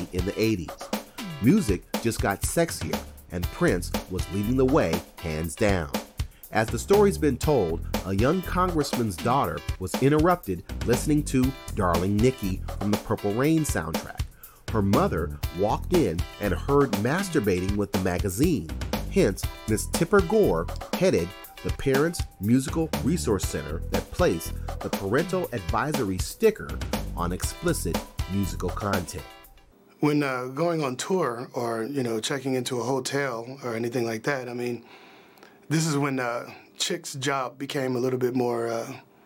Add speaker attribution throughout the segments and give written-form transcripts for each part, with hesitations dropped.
Speaker 1: in the 80s. Music just got sexier, and Prince was leading the way, hands down. As the story's been told, a young congressman's daughter was interrupted listening to Darling Nikki from the Purple Rain soundtrack. Her mother walked in and heard masturbating with the magazine. Hence, Miss Tipper Gore headed the Parents Musical Resource Center that placed the parental advisory sticker on explicit musical content.
Speaker 2: When going on tour or, checking into a hotel or anything like that, this is when Chick's job became a little bit more,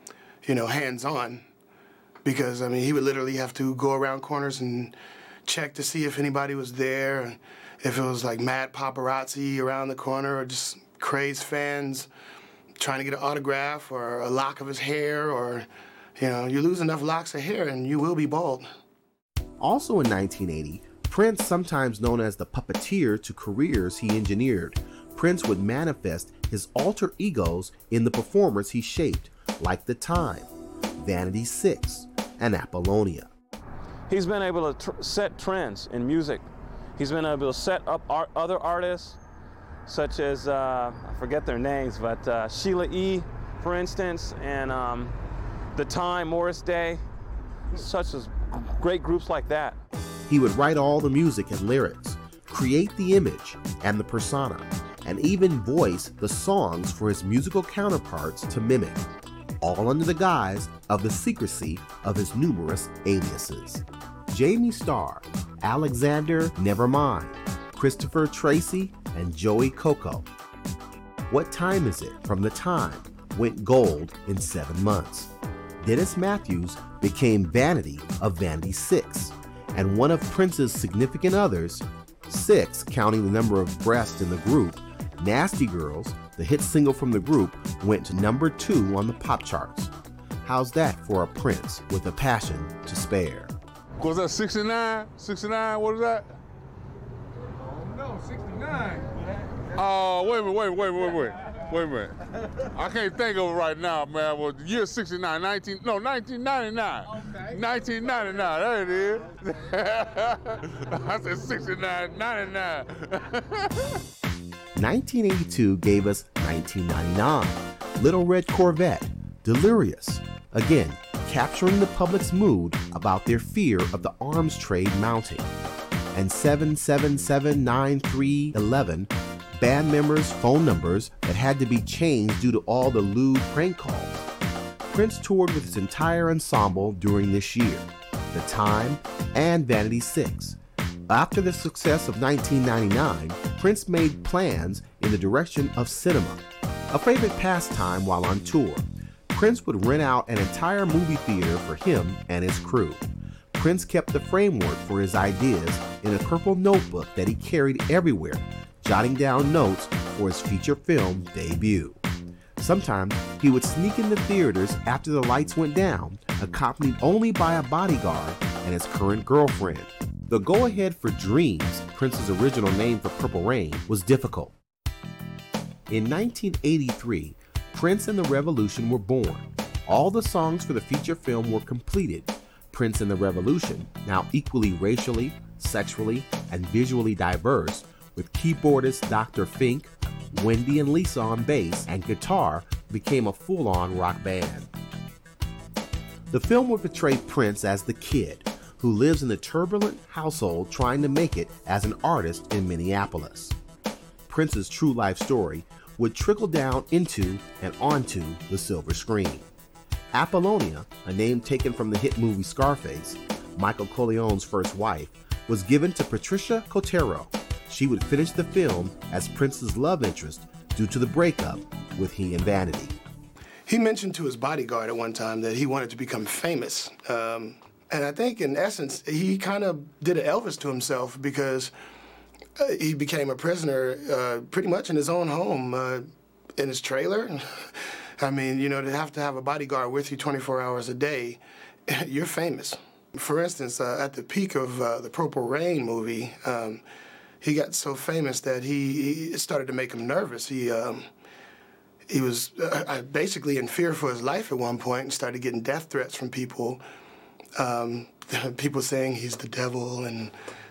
Speaker 2: hands-on. Because, he would literally have to go around corners and check to see if anybody was there, if it was like mad paparazzi around the corner or just crazed fans trying to get an autograph or a lock of his hair or, you lose enough locks of hair and you will be bald.
Speaker 1: Also in 1980, Prince, sometimes known as the puppeteer to careers he engineered, Prince would manifest his alter egos in the performers he shaped, like The Time, Vanity 6, and Apollonia.
Speaker 3: He's been able to set trends in music. He's been able to set up other artists, such as, I forget their names, but Sheila E., for instance, and The Time, Morris Day, such as great groups like that.
Speaker 1: He would write all the music and lyrics, create the image and the persona, and even voice the songs for his musical counterparts to mimic, all under the guise of the secrecy of his numerous aliases. Jamie Starr, Alexander Nevermind, Christopher Tracy, and Joey Coco. What Time Is It from The Time went gold in 7 months. Dennis Matthews became Vanity of Vanity 6, and one of Prince's significant others, 6 counting the number of breasts in the group, Nasty Girls, the hit single from the group, went to number 2 on the pop charts. How's that for a Prince with a passion to spare?
Speaker 4: Was that 69? 69, what is that?
Speaker 5: No, 69.
Speaker 4: Oh, wait a minute. I can't think of it right now, man. Well, the year 69, 1999.
Speaker 5: Okay.
Speaker 4: 1999, there it is. I said 69, 99.
Speaker 1: 1982 gave us 1999, Little Red Corvette, Delirious, again capturing the public's mood about their fear of the arms trade mounting, and 7779311, band members' phone numbers that had to be changed due to all the lewd prank calls. Prince toured with his entire ensemble during this year, The Time and Vanity 6. After the success of 1999, Prince made plans in the direction of cinema, a favorite pastime while on tour. Prince would rent out an entire movie theater for him and his crew. Prince kept the framework for his ideas in a purple notebook that he carried everywhere, jotting down notes for his feature film debut. Sometimes he would sneak into theaters after the lights went down, accompanied only by a bodyguard and his current girlfriend. The go-ahead for Dreams, Prince's original name for Purple Rain, was difficult. In 1983, Prince and the Revolution were born. All the songs for the feature film were completed. Prince and the Revolution, now equally racially, sexually, and visually diverse, with keyboardist Dr. Fink, Wendy and Lisa on bass, and guitar, became a full-on rock band. The film would portray Prince as the kid who lives in a turbulent household trying to make it as an artist in Minneapolis. Prince's true life story would trickle down into and onto the silver screen. Apollonia, a name taken from the hit movie Scarface, Michael Corleone's first wife, was given to Patricia Cotero. She would finish the film as Prince's love interest due to the breakup with he and Vanity.
Speaker 2: He mentioned to his bodyguard at one time that he wanted to become famous. And I think, in essence, he kind of did an Elvis to himself because he became a prisoner pretty much in his own home, in his trailer. I mean, to have a bodyguard with you 24 hours a day, you're famous. For instance, at the peak of the Purple Rain movie, he got so famous that he started to make him nervous. He was basically in fear for his life at one point and started getting death threats from people. People saying he's the devil and